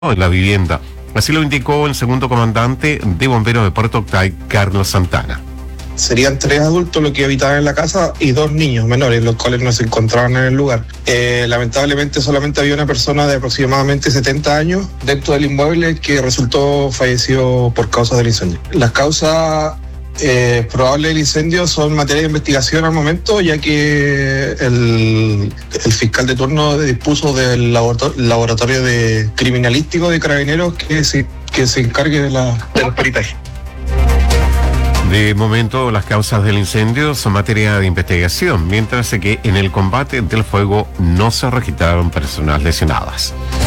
en la vivienda. Así lo indicó el segundo comandante de bomberos de Puerto Octay, Carlos Santana. Serían 3 adultos los que habitaban en la casa y 2 niños menores, los cuales no se encontraban en el lugar. Lamentablemente solamente había una persona de aproximadamente 70 años dentro del inmueble que resultó fallecido por causa del incendio. Las causas probables del incendio son materia de investigación al momento, ya que el fiscal de turno dispuso del laboratorio de criminalístico de Carabineros que se encargue de los peritajes. De momento, las causas del incendio son materia de investigación, mientras que en el combate del fuego no se registraron personas lesionadas.